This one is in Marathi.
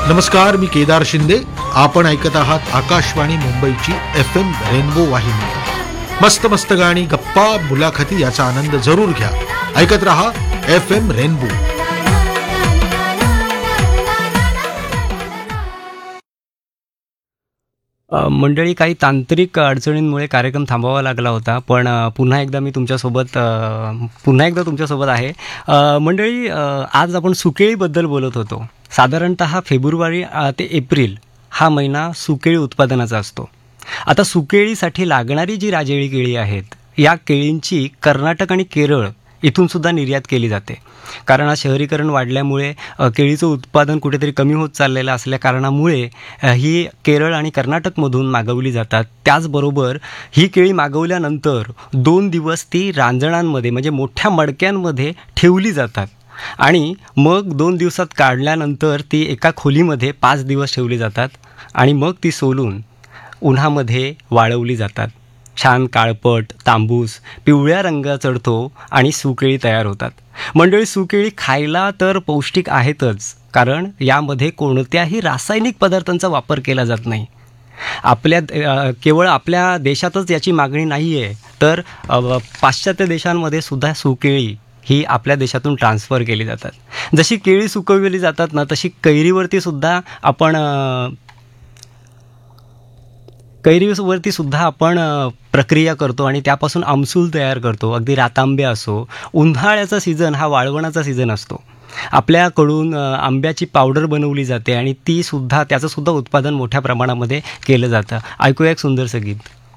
नमस्कार, मी केदार शिंदे. आपण ऐकत आहात आकाशवाणी मुंबईची FM रेनबो वाहिनी. मस्त मस्त गाणी, गप्पा, मुलाखती याचा आनंद जरूर घ्या. ऐकत रहा FM रेनबो. मंडळी, काही तांत्रिक अडचणींमुळे कार्यक्रम थांबवावा लागला होता, पण पुन्हा एकदा तुमच्यासोबत आहे. मंडळी, आज आपण सुकेळीबद्दल बोलत होतो. साधारणतः फेब्रुवारी ते एप्रिल हा महिना सुकेळी उत्पादनाचा असतो. आता सुकेळीसाठी लागणारी जी राजेळी केळी आहेत, या केळींची कर्नाटक आणि केरळ इथूनसुद्धा निर्यात केली जाते. कारण आज शहरीकरण वाढल्यामुळे केळीचं उत्पादन कुठेतरी कमी होत चाललेलं असल्या कारणामुळे ही केरळ आणि कर्नाटकमधून मागवली जातात. त्याचबरोबर ही केळी मागवल्यानंतर 2 दिवस ती रांजणांमध्ये म्हणजे मोठ्या मडक्यांमध्ये ठेवली जातात आणि मग 2 दिवसात काढल्यानंतर ती एका खोलीमध्ये 5 दिवस ठेवली जातात आणि मग ती सोलून उन्हामध्ये वाळवली जातात. छान काळपट, तांबूस, पिवळ्या रंग चढतो आणि सुकेळी तयार होतात. मंडळी, सुकेळी खायला तर पौष्टिक आहेतच, कारण यामध्ये कोणत्याही रासायनिक पदार्थांचा वापर केला जात नाही. केवळ आपल्या देशातच याची मागणी नाही आहे, तर पाश्चात्य देशांमध्ये सुद्धा सुकेळी ही आपल्या देशातून ट्रान्सफर केली जातात. जशी केळी सुकवली जातात ना, तशी कैरीवरती सुद्धा आपण प्रक्रिया करतो आणि त्यापासून आमसूल तयार करतो. अगदी रातांबे असो, उन्हाळ्याचा सीझन हा वाळवणाचा सीझन असतो. आपल्याकडून आंब्याची पावडर बनवली जाते आणि त्याचं सुद्धा उत्पादन मोठ्या प्रमाणामध्ये केलं जातं. ऐकूया एक सुंदरसं गीत.